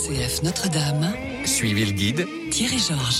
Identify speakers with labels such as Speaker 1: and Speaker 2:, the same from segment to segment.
Speaker 1: RCF Notre-Dame.
Speaker 2: Suivez le guide
Speaker 1: Thierry Georges.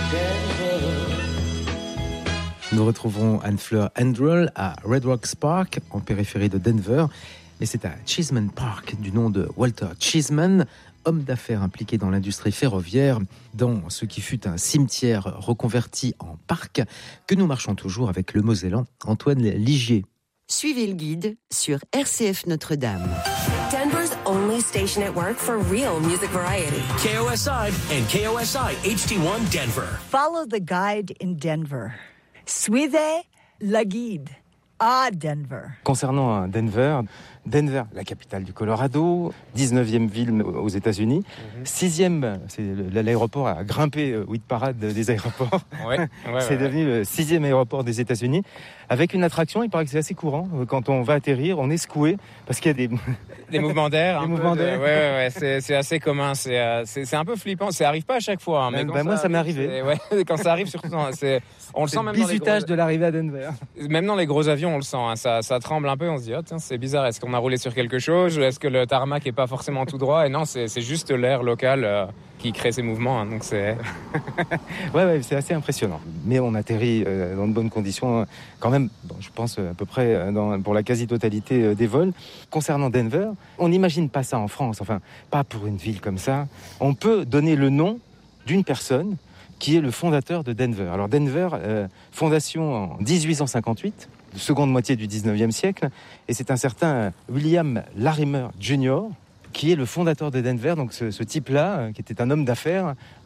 Speaker 3: Nous retrouverons Anne-Fleur Andrell à Red Rocks Park, en périphérie de Denver. Et c'est à Cheeseman Park, du nom de Walter Cheeseman, homme d'affaires impliqué dans l'industrie ferroviaire, dans ce qui fut un cimetière reconverti en parc, que nous marchons toujours avec le Mosellan Antoine Ligier.
Speaker 4: Suivez le guide sur RCF Notre-Dame.
Speaker 5: Denver's only station at work for real music variety.
Speaker 6: KOSI and KOSI HD1 Denver.
Speaker 7: Follow the guide in Denver. Suivez le guide à Denver.
Speaker 3: Concernant Denver, la capitale du Colorado, 19e ville aux États-Unis, 6e, c'est l'aéroport a grimpé au hit parade des aéroports. C'est devenu le 6e aéroport des États-Unis, avec une attraction, il paraît que c'est assez courant. Quand on va atterrir, on est secoué parce qu'il y a
Speaker 8: des mouvements d'air.
Speaker 3: C'est
Speaker 8: assez commun. C'est un peu flippant. Ça arrive pas à chaque fois. Mais
Speaker 3: moi, ça m'est arrivé.
Speaker 8: Quand ça arrive, surtout, on le sent même dans les
Speaker 3: bisutage de l'arrivée à Denver.
Speaker 8: Même dans les gros avions, on le sent. Ça tremble un peu. On se dit, oh, tiens, c'est bizarre. Est-ce qu'on a roulé sur quelque chose? Est-ce que le tarmac est pas forcément tout droit? Et non, c'est juste l'air local qui crée ces mouvements. Donc c'est
Speaker 3: c'est assez impressionnant. Mais on atterrit dans de bonnes conditions quand même. Je pense à peu près pour la quasi-totalité des vols. Concernant Denver, on n'imagine pas ça en France. Enfin, pas pour une ville comme ça. On peut donner le nom d'une personne qui est le fondateur de Denver. Alors Denver, fondation en 1858, seconde moitié du 19e siècle, et c'est un certain William Larimer Jr., qui est le fondateur de Denver. Donc ce type-là, qui était un homme d'affaires,